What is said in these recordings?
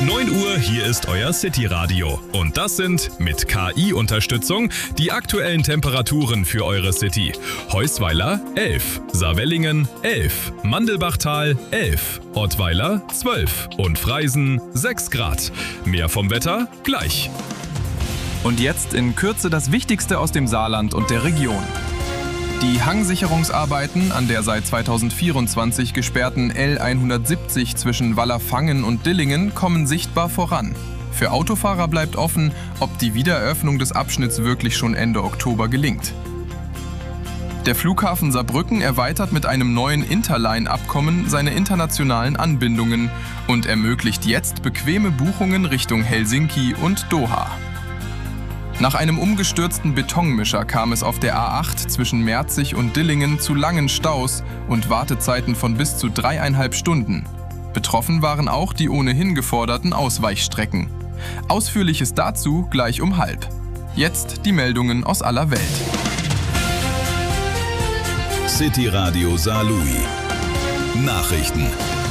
9 Uhr, hier ist euer City-Radio. Und das sind mit KI-Unterstützung die aktuellen Temperaturen für eure City. Heusweiler 11, Saarwellingen 11, Mandelbachtal 11, Ottweiler 12 und Freisen 6 Grad. Mehr vom Wetter gleich. Und jetzt in Kürze das Wichtigste aus dem Saarland und der Region. Die Hangsicherungsarbeiten an der seit 2024 gesperrten L170 zwischen Wallerfangen und Dillingen kommen sichtbar voran. Für Autofahrer bleibt offen, ob die Wiedereröffnung des Abschnitts wirklich schon Ende Oktober gelingt. Der Flughafen Saarbrücken erweitert mit einem neuen Interline-Abkommen seine internationalen Anbindungen und ermöglicht jetzt bequeme Buchungen Richtung Helsinki und Doha. Nach einem umgestürzten Betonmischer kam es auf der A8 zwischen Merzig und Dillingen zu langen Staus und Wartezeiten von bis zu 3,5 Stunden. Betroffen waren auch die ohnehin geforderten Ausweichstrecken. Ausführliches dazu gleich um 12:30. Jetzt die Meldungen aus aller Welt. City Radio Saarlouis. Nachrichten.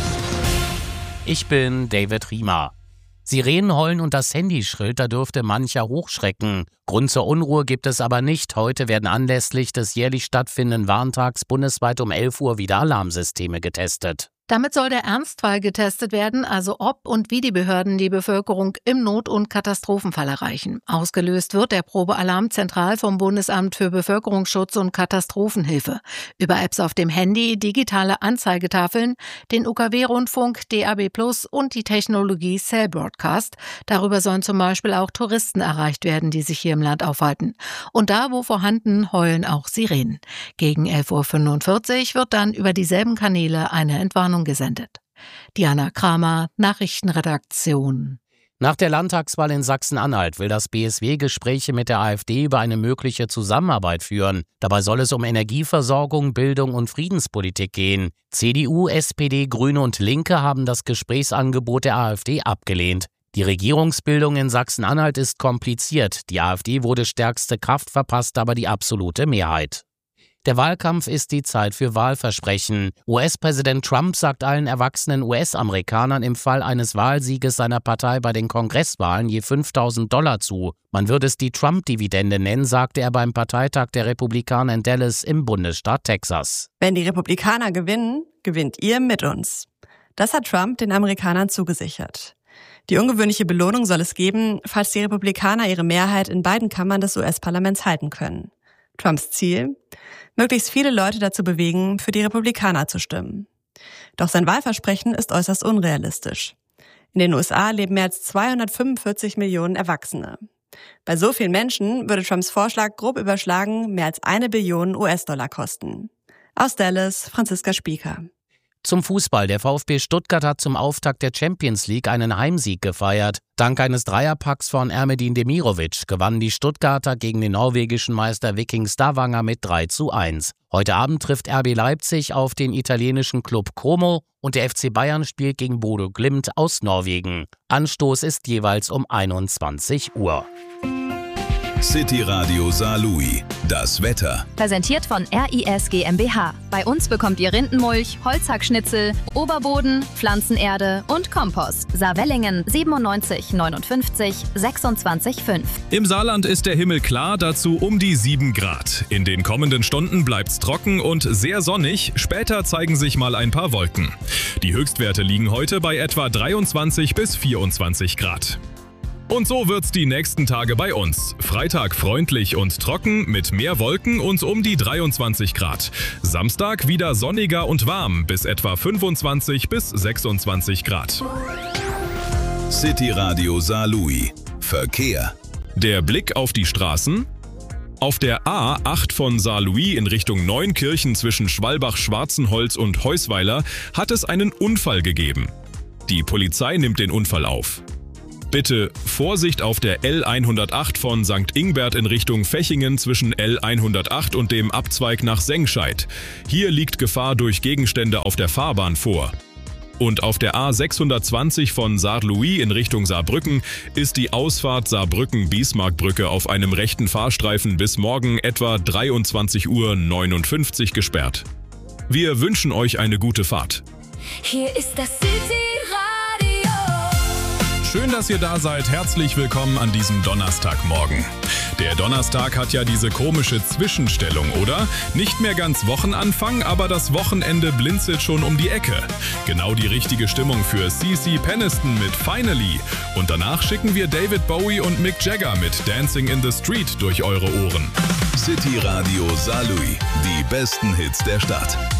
Ich bin David Riemer. Sirenen heulen und das Handy schrillt, da dürfte mancher hochschrecken. Grund zur Unruhe gibt es aber nicht. Heute werden anlässlich des jährlich stattfindenden Warntags bundesweit um 11 Uhr wieder Alarmsysteme getestet. Damit soll der Ernstfall getestet werden, also ob und wie die Behörden die Bevölkerung im Not- und Katastrophenfall erreichen. Ausgelöst wird der Probealarm zentral vom Bundesamt für Bevölkerungsschutz und Katastrophenhilfe. Über Apps auf dem Handy, digitale Anzeigetafeln, den UKW-Rundfunk, DAB+ und die Technologie Cell Broadcast. Darüber sollen zum Beispiel auch Touristen erreicht werden, die sich hier im Land aufhalten. Und da, wo vorhanden, heulen auch Sirenen. Gegen 11:45 Uhr wird dann über dieselben Kanäle eine Entwarnung gesendet. Diana Kramer, Nachrichtenredaktion. Nach der Landtagswahl in Sachsen-Anhalt will das BSW Gespräche mit der AfD über eine mögliche Zusammenarbeit führen. Dabei soll es um Energieversorgung, Bildung und Friedenspolitik gehen. CDU, SPD, Grüne und Linke haben das Gesprächsangebot der AfD abgelehnt. Die Regierungsbildung in Sachsen-Anhalt ist kompliziert. Die AfD wurde stärkste Kraft, verpasst aber die absolute Mehrheit. Der Wahlkampf ist die Zeit für Wahlversprechen. US-Präsident Trump sagt allen erwachsenen US-Amerikanern im Fall eines Wahlsieges seiner Partei bei den Kongresswahlen je $5.000 zu. Man würde es die Trump-Dividende nennen, sagte er beim Parteitag der Republikaner in Dallas im Bundesstaat Texas. Wenn die Republikaner gewinnen, gewinnt ihr mit uns. Das hat Trump den Amerikanern zugesichert. Die ungewöhnliche Belohnung soll es geben, falls die Republikaner ihre Mehrheit in beiden Kammern des US-Parlaments halten können. Trumps Ziel? Möglichst viele Leute dazu bewegen, für die Republikaner zu stimmen. Doch sein Wahlversprechen ist äußerst unrealistisch. In den USA leben mehr als 245 Millionen Erwachsene. Bei so vielen Menschen würde Trumps Vorschlag grob überschlagen mehr als 1 Billion US-Dollar kosten. Aus Dallas, Franziska Spieker. Zum Fußball. Der VfB Stuttgart hat zum Auftakt der Champions League einen Heimsieg gefeiert. Dank eines Dreierpacks von Ermedin Demirovic gewannen die Stuttgarter gegen den norwegischen Meister Viking Stavanger mit 3:1. Heute Abend trifft RB Leipzig auf den italienischen Club Como und der FC Bayern spielt gegen Bodo Glimt aus Norwegen. Anstoß ist jeweils um 21 Uhr. City Radio Saarlouis. Das Wetter. Präsentiert von RIS GmbH. Bei uns bekommt ihr Rindenmulch, Holzhackschnitzel, Oberboden, Pflanzenerde und Kompost. Saarwellingen 97 59 26 5. Im Saarland ist der Himmel klar, dazu um die 7 Grad. In den kommenden Stunden bleibt's trocken und sehr sonnig. Später zeigen sich mal ein paar Wolken. Die Höchstwerte liegen heute bei etwa 23 bis 24 Grad. Und so wird's die nächsten Tage bei uns. Freitag freundlich und trocken mit mehr Wolken und um die 23 Grad. Samstag wieder sonniger und warm bis etwa 25 bis 26 Grad. City Radio Saarlouis. Verkehr. Der Blick auf die Straßen. Auf der A8 von Saarlouis in Richtung Neunkirchen zwischen Schwalbach-Schwarzenholz und Heusweiler hat es einen Unfall gegeben. Die Polizei nimmt den Unfall auf. Bitte Vorsicht auf der L108 von St. Ingbert in Richtung Fechingen zwischen L108 und dem Abzweig nach Sengscheid. Hier liegt Gefahr durch Gegenstände auf der Fahrbahn vor. Und auf der A620 von Saarlouis in Richtung Saarbrücken ist die Ausfahrt Saarbrücken-Bismarckbrücke auf einem rechten Fahrstreifen bis morgen etwa 23:59 Uhr gesperrt. Wir wünschen euch eine gute Fahrt. Hier ist das City Radio. schön, dass ihr da seid. Herzlich willkommen an diesem Donnerstagmorgen. Der Donnerstag hat ja diese komische Zwischenstellung, oder? Nicht mehr ganz Wochenanfang, aber das Wochenende blinzelt schon um die Ecke. Genau die richtige Stimmung für CeCe Peniston mit Finally. Und danach schicken wir David Bowie und Mick Jagger mit Dancing in the Street durch eure Ohren. City Radio Saarlouis, die besten Hits der Stadt.